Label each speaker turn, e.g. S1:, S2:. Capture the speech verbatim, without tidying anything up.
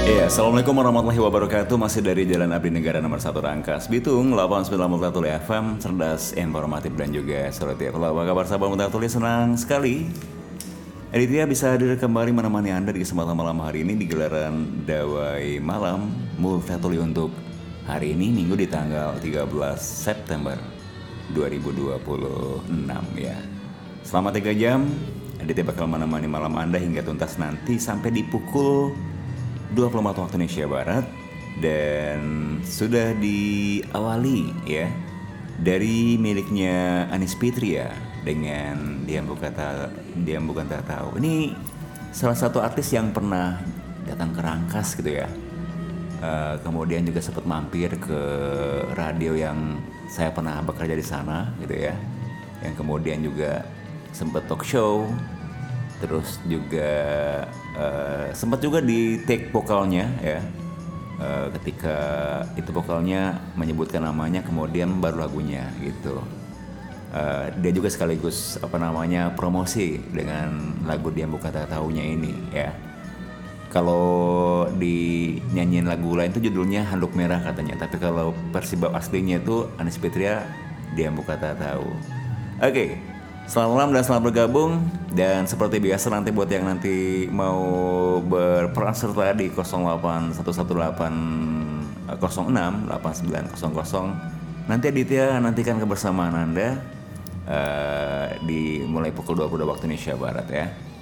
S1: Iya, Assalamualaikum warahmatullahi wabarakatuh. Masih dari Jalan Abdi Negara nomor satu Rangkas Bitung, delapan sembilan Multatuli F M, cerdas, informatif dan juga serotiap. Apa kabar sahabat Multatuli? Senang sekali Aditya bisa hadir kembali menemani Anda di kesempatan malam hari ini di gelaran Dawai Malam Multatuli untuk hari ini, Minggu di tanggal tiga belas September dua ribu dua puluh enam ya. Selama tiga jam, Aditya bakal menemani malam Anda hingga tuntas nanti sampai di pukul dua puluh empat waktu Indonesia Barat. Dan sudah diawali ya dari miliknya Anis Fitria dengan Diam Bukan Tak Diam Bukan Tak Tahu. Ini salah satu artis yang pernah datang ke Rangkas gitu ya. Uh, kemudian juga sempat mampir ke radio yang saya pernah bekerja di sana gitu ya. Yang kemudian juga sempat talk show. Terus juga uh, sempat juga di take vokalnya ya, uh, ketika itu vokalnya menyebutkan namanya, kemudian baru lagunya gitu. Uh, dia juga sekaligus apa namanya promosi dengan lagu Dia Bukan Tak Tahunya ini ya. Kalau di nyanyiin lagu lain itu judulnya Handuk Merah katanya, tapi kalau versi aslinya itu Anis Fitria Dia Bukan Tak Tahu. Oke. Okay. Selamat malam dan selamat bergabung. Dan seperti biasa nanti buat yang nanti mau berperan serta di nol delapan satu satu delapan nol enam delapan sembilan nol nol, nanti Aditya nantikan kebersamaan Anda uh, di mulai pukul dua puluh dua waktu Indonesia Barat ya.